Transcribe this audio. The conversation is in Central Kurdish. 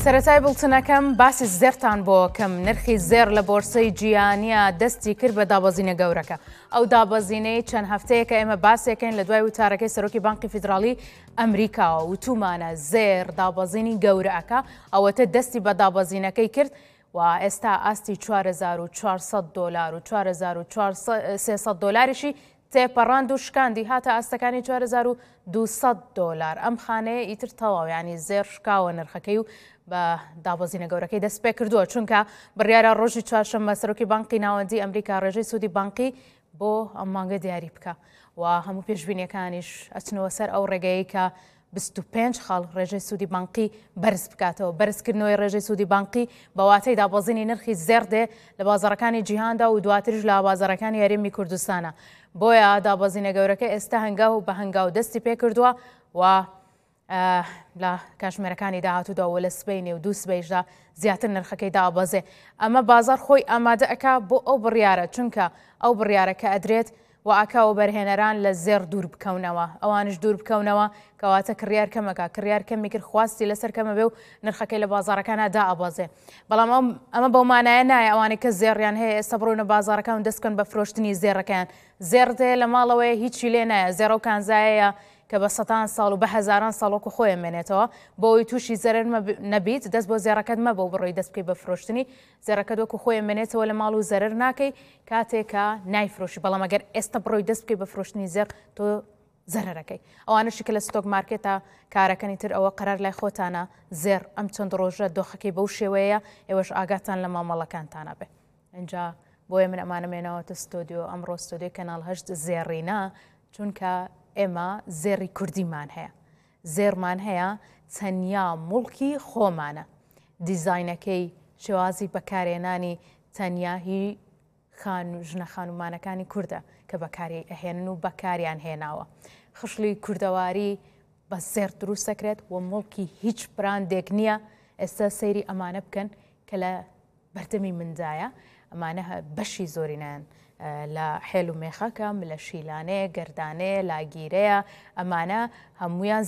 سەرەتای بڵچنەکەم باسی زێرتان بۆ کەم نرخی زێر لە بۆرسەی جیهانیە دەستی کرد بە دابەزینە گەورەکە. ئەو دابەزینەی چەند هەفتەیەکە ئێمە باسێکەین لە دوای وتارەکەی سەرۆکی بانکی فیدراڵی ئەمریکاوە وتومانە زێر دابەزینی گەورەکە ئەوەتە دەستی بە دابەزینەکەی کرد و ئێستا ئاستی 4400 دلار و 4300 دلاریشی تێپەڕاند و شکاندی هاتە ئاستەکانی 4200 دلار. ئەم خانەیە ئیتر تەواو ینی زێر شکاوە نرخەکەی و بە دابەزینە گەورەکەی دەست پێ کردووە چونکە بڕیارە ڕۆژی چوارشەممە سەرۆکی بانقی ناوەندی ئەمریکا ڕێژەی سوودی بانقی بۆ ئەم مانگە دیاری بکە و هەموو پێشبینیەکانیش ئەچنەوە سەر ئەو ڕێگەیە کە 25 خاڵ ڕێژەی سوودی بانقی بەرز بکاتەوە. بەرزکردنەوەی ڕێژەی سوودی بانقی بەواتەی دابەزینی نرخی زێر دێ لە بازاڕەکانی جیهاندا و دواتریش لە بازاڕەکانی یاریمی کوردستانە. بۆیە دابەزینە گەورەکە ئێستا هەنگاو و بە هەنگاو دەستی پێ کردووە و لە کاتژمێرەکانی داهاتوودا و لە سبەینێ و دوو سبەیشدا زیاتر نرخەکەی دابەزێ. ئەمە بازار خۆی ئامادە ئەکا بۆ ئەو بڕیارە چونکە ئەو بڕیارە کە ئەدرێت و ئاکاوە بەرهێنەران لە زێر دوور بکەونەوە ئەوانش دوور بکەونەوە کەواتە کڕیار کەمەکە کڕیار کەمی کرد خواستی لەسەر کەمە بێ و نرخەکەی لە بازارەکانە دائەبەزێ. بەڵام ئەمە بەو مانایە نایە ئەوانەی کە زێڕیان هەیە ئێستا بڕۆنە بازارەکان و دەستکەن بە فرۆشتنی زێڕەکەیان. زێر دێ لە ماڵەوەی هیچی لێ نایە زێرە و کانزایەیە کە بە سەتان ساڵ و بە هەزاران ساڵۆکو خۆیان مێنێتەوە بۆەوەی تووشی زەرەر نەبیت دەست بۆ زێڕەکەت مە بۆ بڕۆی دەست بکەی بە فرۆشتنی زێڕەکەت وەکو خۆیان مێنێتەوە لە ماڵ و زەرەر ناکەی کاتێکە نایفرۆشی. بەڵام ئەگەر ئێستا بڕۆی دەست بکەی بە فرۆشتنی زێر تۆ زەرەرەکەی. ئەوانشی کە لە ستۆک مارکێتە کارەکەنی تر ئەوە قەرار لای خۆتانە زێر ئەم چەند ڕۆژە دۆخەکەی بەو شێوەیە ئێوەش ئاگاتان لە مامەڵەکانتانە بێ. اینجا بۆیە من ئەمانەمێنەوەتە ستۆدیۆ ئەمڕۆ ستۆدیۆ کەناڵ 8 زێڕینە چونکە ئێمە زێڕی کوردیمان هەیە زێرمان هەیە تەنیا موڵکی خۆمانە. دیزاینەکەی شێوازی بەکارهێنانی تەنیا هی ژنە خانومانەکانی کووردە کە بەکاری ئەهێنن و بەکاریان هێناوە. خشلی کوردەواری بە زێر دروست دەکرێت و موڵکی هیچ براندێک نییە. ئێستا سەیری ئەمانە بکەن کە لە بەردەمی مندایە ئەمانە بەشی زۆرینیان لە حێل و مێخەکەم لە شیلانەیە گەردانەیە لاگیرەیە ئەمانە هەمویان